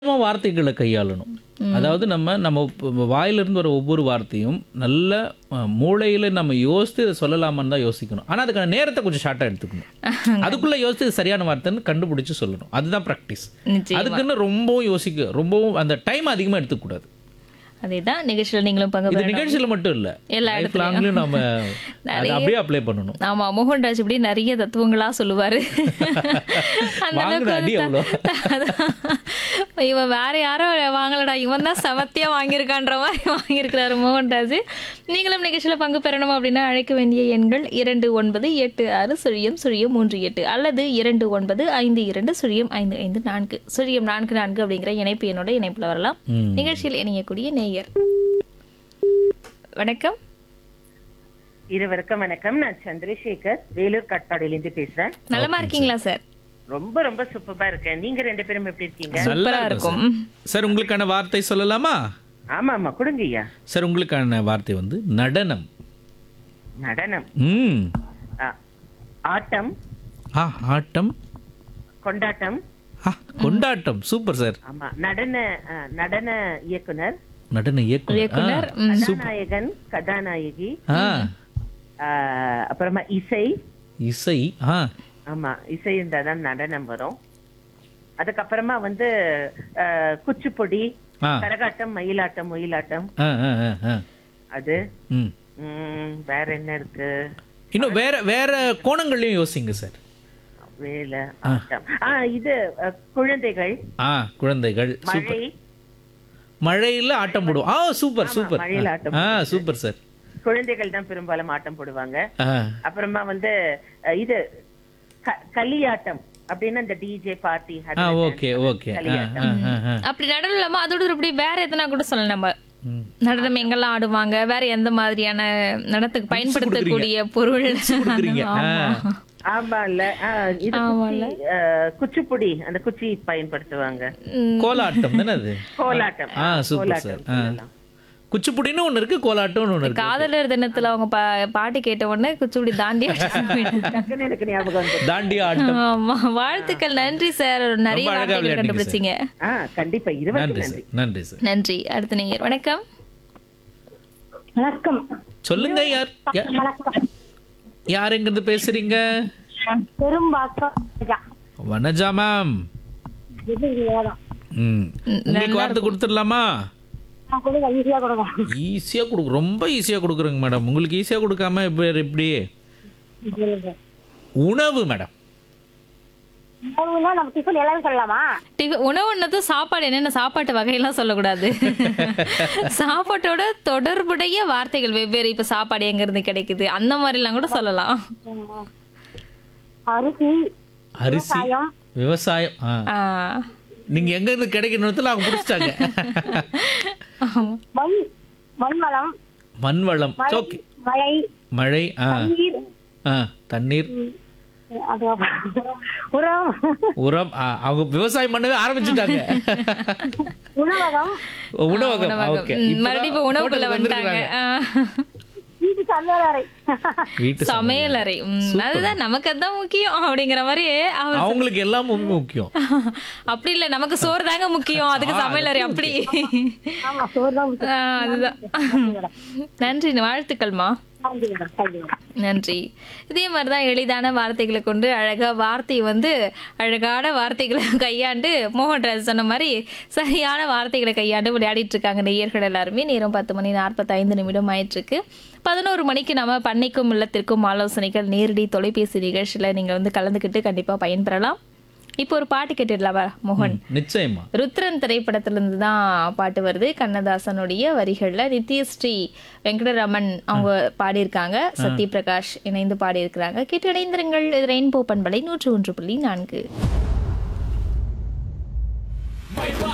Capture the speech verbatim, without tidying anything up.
நம்ம வார்த்தைகளை கையாளணும். அதாவது நம்ம நம்ம ப- வாயிலிருந்து வர ஒவ்வொரு வார்த்தையும் நல்ல அஹ், மூளையில நம்ம யோசித்து இதை சொல்லலாமான்னு தான் யோசிக்கணும். ஆனால் அதுக்கான நேரத்தை கொஞ்சம் ஷார்ட்டாக எடுத்துக்கணும். அதுக்குள்ளே யோசித்து இது சரியான வார்த்தைன்னு கண்டுபிடிச்சு சொல்லணும். அதுதான் ப்ராக்டிஸ். நிச்சயமா. அதுக்குன்னு ரொம்பவும் யோசிக்க ரொம்பவும் அந்த டைம் அதிகமாக எடுத்துக்கூடாது. அதேதான் நிகழ்ச்சியில் நீங்களும் பங்கு இது பெறணும். நிகழ்ச்சியில் மட்டும் இல்லை, எல்லா லைஃப் இடத்துலயும். லாங்லையும் நம்ம அதை நிறைய- அப்படியே அப்ளை பண்ணணும். ஆமா, மோகன்ராஜ் இப்படி நிறைய தத்துவங்களா சொல்லுவாரு. அந்த வாங்குன அளவுக்கு அடி வந்து எவ்வளோ? அதான். இவன் வேற யாரும் வாங்கலடா, இவன் தான் சமத்தியா வாங்கியிருக்கான்ற மாதிரி வாங்கியிருக்கிறாரு மோகன்ராஜ். நீங்களும் நிகழ்ச்சியில பங்கு பெறணும் அப்படின்னா அழைக்க வேண்டிய எண்கள் இரண்டு ஒன்பது எட்டு ஆறு சுழியம் சுழியம் மூன்று எட்டு அல்லது இரண்டு ஒன்பது ஐந்து இரண்டு சுழியம் ஐந்து ஐந்து நான்கு சுழியம் நான்கு நான்கு அப்படிங்கிற இணைப்பு என்னோட இணைப்புல வரலாம். ம். நிகழ்ச்சியில் இணையக்கூடிய நேயர் வணக்கம். இருவருக்கும் வணக்கம். நான் சந்திரசேகர், வேலூர் காட்பாடியிலிருந்து பேசுறேன். நலமா இருக்கீங்களா சார்? ரொம்ப ரொம்ப சூப்பரா இருக்கேன். நீங்க ரெண்டு பேரும் எப்படி இருக்கீங்க? நல்லா சூப்பரா இருக்கும் இருக்கும். சார். சார் உங்களுக்கான வார்த்தை சொல்லலாமா? ஆமா ஆமா, கொடுங்க ஐயா. சார் உங்களுக்கான வார்த்தை வந்து நடனம். நடனம், ம் ஆ, ஆட்டம், ஆ ஆட்டம், கொண்டாட்டம். ஆ கொண்டாட்டம். Super sir. ஆமா, நடன ஆ, நடன இயக்குனர், நடன இயக்குனர். இயக்குனர், ம். கதாநாயகன், கதாநாயகி, ஆ ஆ, அப்புறமா இசை. இசை. ஆ ஆமா, இசை இருந்தாதான் நடனம் வரும். அதுக்கப்புறமா வந்து ஆ, குச்சிப்புடி, ஆ கரகாட்டம், மயிலாட்டம், ஒயிலாட்டம். ஆ ஆ ஆ, ஆ. அது ம் ம், வேற என்ன இருக்கு? இன்னும் வேற வேற கோணங்கள்லையும் யோசிங்க சார். வேலை, ஆட்டம். ஆ, இது அ, குழந்தைகள், ஆ குழந்தைகள். மழை. சூப்பர். மழையில ஆட்டம் போடுவோம். ஆ சூப்பர் ஆமா, சூப்பர். மழையில ஆட்டம் ஆ போடுவாங்க. Super sir. குழந்தைகள் தான் பெரும்பாலும் ஆட்டம் போடுவாங்க. ஆ அப்புறமா வந்து அ, இது க- களியாட்டம் அப்படின்னு அந்த டிஜே பார்ட்டி. ஆ ஓகே ஓகே. ஆ ஆ ஆ ஆ. அப்படி நடனம் இல்லாம அதோட இப்படி வேற எதனா கூட சொல்லலாம். நம்ம ம். நடனம் எங்கெல்லாம் ஆடுவாங்க, வேற எந்த மாதிரியான நடனத்துக்கு பயன்படுத்தக்கூடிய பொருள். கொடுக்குறீங்க. ஆ. ஆமா. ஆமா இல்ல, ஆ, இது ஆமால்ல. குச்சி, அ, குச்சிப்புடி, அந்த குச்சி பயன்படுத்துவாங்க. ம். கோலாட்டம் தானே அது? கோலாட்டம். ஆ சூப்பர் கோலாட்டம் சார். ஆ சொல்லலாம். குச்சிப்புடின்னு ஒன்று இருக்கு, கோலாட்டம்னு ஒன்று இருக்கு. காதலர் தினத்துல அவங்க பா- பாட்டு கேட்ட உடனே குச்சிப்புடி தாண்டி டக்குன்னு எனக்கு ஞாபகம் வந்தது. தாண்டியா ஆட்டம். ஆமா, வாழ்த்துக்கள். நன்றி சார், நிறைய ரொம்ப அழகா வார்த்தைகள் விளையாடுனீங்க கண்டுபிடிச்சீங்க. ஆ, கண்டிப்பா. இருபது நன்றி நன்றி. சார். நன்றி சார். நன்றி. அடுத்த நீங்க வணக்கம். வணக்கம். சொல்லுங்க. யார் யா- வணக்கம். யார் எங்கிருந்து பேசுறீங்க? பெரும்பாக்கம் ராஜா. வனஜா மேம். இது வேணும். ம் உங்களுக்கு வார்த்தை கொடுத்துடலாமா? நான் கொடுங்க, ஈஸியா கொடுங்க. ஈஸியாக கொடுக்கு ரொம்ப ஈஸியாக கொடுக்குறேங்க மேடம். உங்களுக்கு ஈஸியாக கொடுக்காம இப்போ எப்படி? சொல்லுங்க. உணவு மேடம். உணவுன்னா நம்ம டிஃபன் எல்லாரும் சொல்லலாமா? டிஃப- உணவுன்னதும் சாப்பாடு என்னென்ன சாப்பாட்டு வகையெல்லாம் சொல்லக்கூடாது. சாப்பாட்டோட தொடர்புடைய வார்த்தைகள் வெவ்வேறு. இப்ப சாப்பாடு எங்க இருந்து கிடைக்குது அந்த மாதிரி எல்லாம் கூட சொல்லலாம். அரிசி, அரிசி, விவசாயம், விவசாயம். ஆ ஆ, நீங்க எங்க இருந்து கிடைக்கணுத்துல அவங்க பிடிச்சிட்டாங்க. ஆமா. மண், மண்வளம், மண் வளம். மழை, ஓகே. மழை, மழை. ஆ நீர், ஆ தண்ணீர், அது உரம், உரம். ஆ, அவங்க விவசாயம் பண்ணவே ஆரம்பிச்சுட்டாங்க. உணவகம், உணவகம். உணவகம். ஓகே. ம், இப்பதான் மறுபடியும் இப்ப உணவுக்குள்ள ஹோட்டலுக்கு வந்துட்டாங்க. வந்திருக்காங்க. ஆ. வீட்டு சமையலறை. வீட்டு சமையல் அறை. ம், அதுதான் நமக்கு அதான் முக்கியம் அப்படிங்கிற மாதிரி அவர் அவங்களுக்கு எல்லாம் ரொம்ப முக்கியம். அப்படி இல்ல, நமக்கு சோறு தாங்க முக்கியம், அதுக்கு சமையல் அறை அப்படி. ஆமா, சோறு தான் முக்கியம். ஆ, அதுதான். நன்றி, வாழ்த்துக்கள்மா. நன்றி மேடம், தேங்க்யூ மேடம். நன்றி. இதே மாதிரிதான் எளிதான வார்த்தைகளை கொண்டு அழகா வார்த்தை வந்து அழகான வார்த்தைகளை கையாண்டு மோகன்ராஜ் சொன்ன மாதிரி சரியான வார்த்தைகளை கையாண்டு விளையாடிட்டு இருக்காங்க நேயர்கள் எல்லாருமே. நேரம் பத்து மணி நாற்பத்தி ஐந்து நிமிடம் ஆயிட்டு இருக்கு. பதினோரு மணிக்கு நம்ம பண்ணைக்கும் இல்லத்திற்கும் ஆலோசனைகள் நேரடி தொலைபேசி நிகழ்ச்சியில நீங்க வந்து கலந்துக்கிட்டு கண்டிப்பா பயன்பெறலாம். இப்போ ஒரு பாட்டு கேட்டுடலாமா மோகன்? நிச்சயமா. ருத்ரன் திரைப்படத்திலிருந்து தான் பாட்டு வருது. கண்ணதாசனுடைய வரிகள்ல நித்யஸ்ரீ வெங்கடரமன் அவங்க பாடியிருக்காங்க, சத்யபிரகாஷ் இணைந்து பாடியிருக்கிறாங்க. கேட்டு இணைந்திருங்கள். இது ரெயின்போ பண்பலை நூற்று ஒன்று புள்ளி நான்கு.